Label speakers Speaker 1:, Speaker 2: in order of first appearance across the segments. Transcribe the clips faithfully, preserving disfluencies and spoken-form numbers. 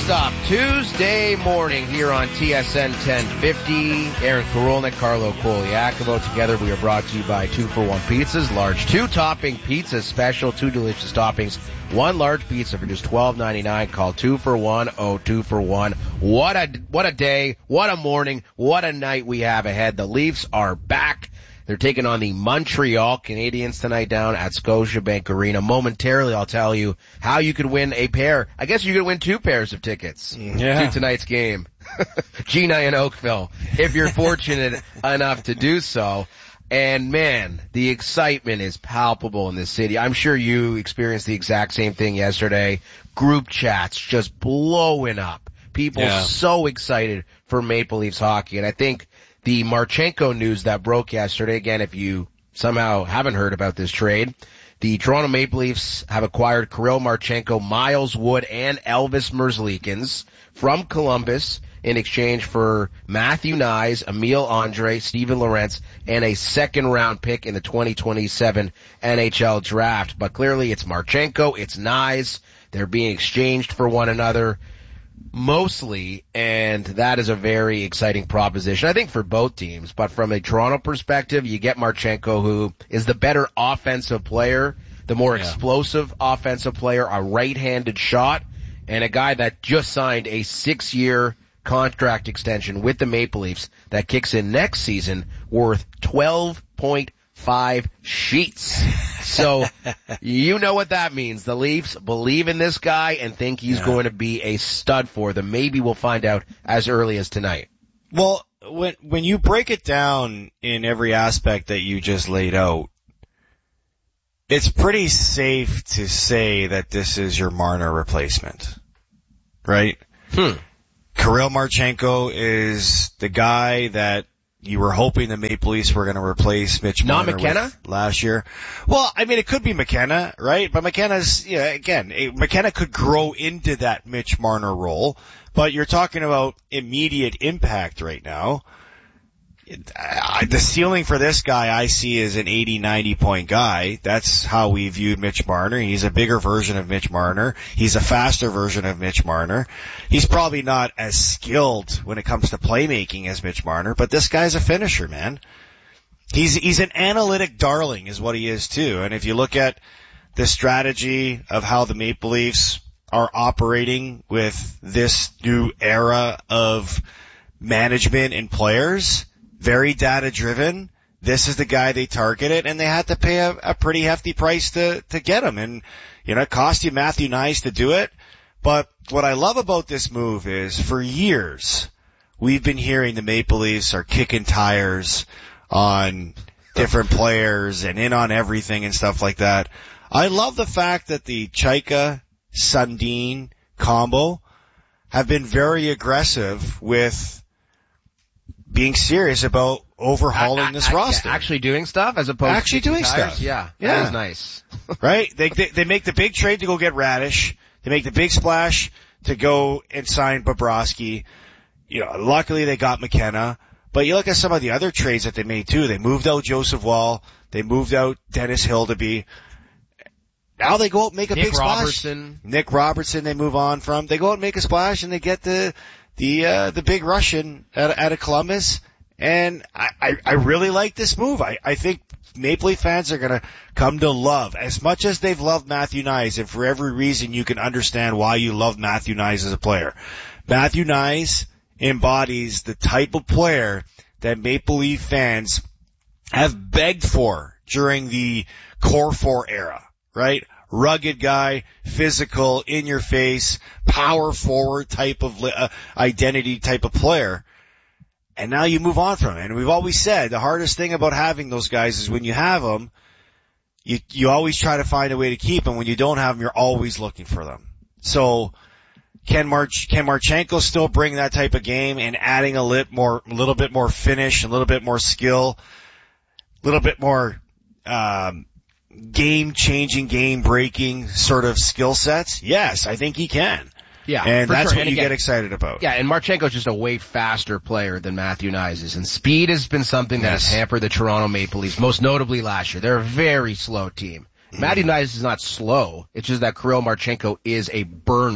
Speaker 1: Stop Tuesday morning here on T S N ten fifty. Aaron Karolnik, Carlo Koliakovo. Together we are brought to you by two for one Pizzas. Large two-topping pizza special. Two delicious toppings. One large pizza for just twelve ninety-nine. Call two for one. Oh, two for one. What a, what a day. What a morning. What a night we have ahead. The Leafs are back. They're taking on the Montreal Canadiens tonight down at Scotiabank Arena. Momentarily, I'll tell you how you could win a pair. I guess you could win two pairs of tickets
Speaker 2: yeah.
Speaker 1: to tonight's game. Gina and Oakville, if you're fortunate enough to do so. And man, the excitement is palpable in this city. I'm sure you experienced the exact same thing yesterday. Group chats just blowing up. People
Speaker 2: yeah.
Speaker 1: so excited for Maple Leafs hockey. And I think the Marchenko news that broke yesterday, again, if you somehow haven't heard about this trade, the Toronto Maple Leafs have acquired Kirill Marchenko, Miles Wood, and Elvis Merzlikins from Columbus in exchange for Matthew Knies, Emile Andre, Steven Lorentz, and a second-round pick in the twenty twenty-seven N H L draft. But clearly it's Marchenko, it's Knies. They're being exchanged for one another mostly, and that is a very exciting proposition, I think, for both teams. But from a Toronto perspective, you get Marchenko, who is the better offensive player, the more
Speaker 2: yeah.
Speaker 1: explosive offensive player, a right-handed shot, and a guy that just signed a six-year contract extension with the Maple Leafs that kicks in next season worth twelve point five sheets. So you know what that means. The Leafs believe in this guy and think he's
Speaker 2: yeah.
Speaker 1: going to be a stud for them. Maybe we'll find out as early as tonight.
Speaker 2: Well, when when you break it down in every aspect that you just laid out, it's pretty safe to say that this is your Marner replacement, right?
Speaker 1: Hmm.
Speaker 2: Kirill Marchenko is the guy that you were hoping the Maple Leafs were going to replace Mitch
Speaker 1: Not
Speaker 2: Marner
Speaker 1: McKenna?
Speaker 2: with last year. Well, I mean, it could be McKenna, right? But McKenna's, yeah, again, it, McKenna could grow into that Mitch Marner role, but you're talking about immediate impact right now. It, I, the ceiling for this guy I see is an eighty, ninety point guy. That's how we viewed Mitch Marner. He's a bigger version of Mitch Marner. He's a faster version of Mitch Marner. He's probably not as skilled when it comes to playmaking as Mitch Marner, but this guy's a finisher, man. He's, he's an analytic darling is what he is too. And if you look at the strategy of how the Maple Leafs are operating with this new era of management and players, very data-driven. This is the guy they targeted, and they had to pay a, a pretty hefty price to, to get him. And, you know, it cost you Matthew Knies to do it. But what I love about this move is, for years, we've been hearing the Maple Leafs are kicking tires on different players and in on everything and stuff like that. I love the fact that the Chaika-Sundin combo have been very aggressive with being serious about overhauling I, I, this
Speaker 1: I,
Speaker 2: roster.
Speaker 1: Actually doing stuff as opposed
Speaker 2: actually
Speaker 1: to
Speaker 2: doing
Speaker 1: tires?
Speaker 2: stuff.
Speaker 1: Yeah,
Speaker 2: yeah.
Speaker 1: That is nice.
Speaker 2: Right? They, they they make the big trade to go get Radish. They make the big splash to go and sign Bobrovsky. You know, luckily they got McKenna. But you look at some of the other trades that they made too. They moved out Joseph Wall. They moved out Dennis Hildeby. Now they go out and make a
Speaker 1: Nick
Speaker 2: big splash.
Speaker 1: Robertson.
Speaker 2: Nick Robertson they move on from. They go out and make a splash and they get the the uh, the big Russian out, out of Columbus. And I, I, I really like this move. I, I think Maple Leaf fans are going to come to love, as much as they've loved Matthew Knies, and for every reason you can understand why you love Matthew Knies as a player. Matthew Knies embodies the type of player that Maple Leaf fans have begged for during the Core Four era, right? Rugged guy, physical, in your face, power forward type of uh, identity type of player. And now you move on from it. And we've always said the hardest thing about having those guys is when you have them, you you always try to find a way to keep them. When you don't have them, you're always looking for them. So can March can Marchenko still bring that type of game and adding a lit more, a little bit more finish, a little bit more skill, a little bit more um, game-changing, game-breaking sort of skill sets? Yes, I think he can.
Speaker 1: Yeah,
Speaker 2: and that's
Speaker 1: sure.
Speaker 2: what
Speaker 1: and
Speaker 2: you
Speaker 1: again,
Speaker 2: get excited about.
Speaker 1: Yeah, and Marchenko's just a way faster player than Matthew Knies is, and speed has been something that
Speaker 2: yes.
Speaker 1: has hampered the Toronto Maple Leafs, most notably last year. They're a very slow team. Mm-hmm. Matthew Knies is not slow. It's just that Kirill Marchenko is a burner.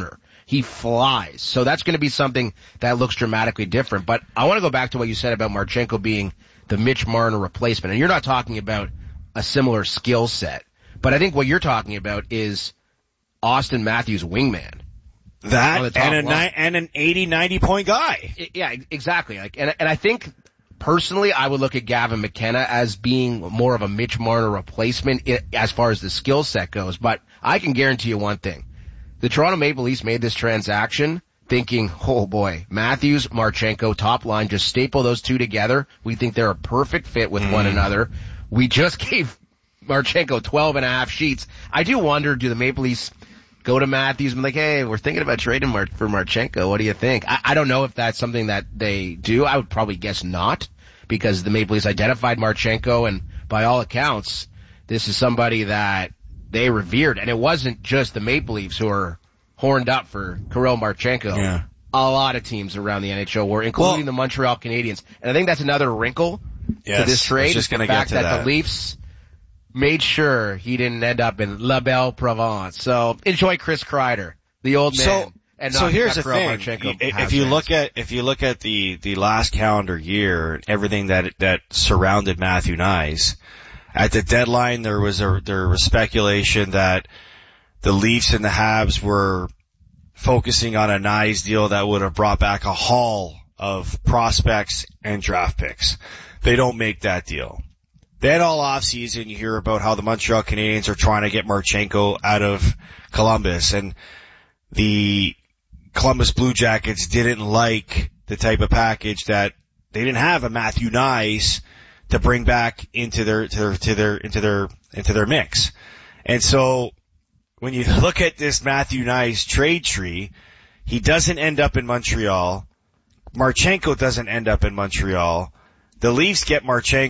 Speaker 1: He flies. So that's going to be something that looks dramatically different. But I want to go back to what you said about Marchenko being the Mitch Marner replacement. And you're not talking about a similar skill set. But I think what you're talking about is Austin Matthews' wingman.
Speaker 2: That and a ni- and an eighty, ninety point guy.
Speaker 1: Yeah, exactly. Like, and, and I think personally, I would look at Gavin McKenna as being more of a Mitch Marner replacement as far as the skill set goes. But I can guarantee you one thing. The Toronto Maple Leafs made this transaction thinking, oh boy, Matthews, Marchenko, top line, just staple those two together. We think they're a perfect fit with mm. one another. We just gave Marchenko twelve and a half sheets. I do wonder, do the Maple Leafs go to Matthews and be like, hey, we're thinking about trading Mar- for Marchenko. What do you think? I-, I don't know if that's something that they do. I would probably guess not, because the Maple Leafs identified Marchenko, and by all accounts, this is somebody that they revered. And it wasn't just the Maple Leafs who were horned up for Kirill Marchenko.
Speaker 2: Yeah.
Speaker 1: A lot of teams around the N H L were, including
Speaker 2: well,
Speaker 1: the Montreal Canadiens. And I think that's another wrinkle
Speaker 2: yes,
Speaker 1: to this trade.
Speaker 2: Just
Speaker 1: the
Speaker 2: fact
Speaker 1: fact that,
Speaker 2: that
Speaker 1: the Leafs made sure he didn't end up in La Belle Provence. So enjoy Chris Kreider, the old man.
Speaker 2: So,
Speaker 1: and
Speaker 2: so
Speaker 1: not,
Speaker 2: here's
Speaker 1: not
Speaker 2: the
Speaker 1: Kirill
Speaker 2: thing.
Speaker 1: Marchenko
Speaker 2: If you
Speaker 1: fans.
Speaker 2: look at, if you look at the, the last calendar year and everything that, that surrounded Matthew Knies, at the deadline there was a, there was speculation that the Leafs and the Habs were focusing on a Knies deal that would have brought back a haul of prospects and draft picks. They don't make that deal. Then all offseason you hear about how the Montreal Canadiens are trying to get Marchenko out of Columbus, and the Columbus Blue Jackets didn't like the type of package that they didn't have a Matthew Knies to bring back into their, to their, to their, into their, into their mix. And so when you look at this Matthew Knies trade tree, he doesn't end up in Montreal. Marchenko doesn't end up in Montreal. The Leafs get Marchenko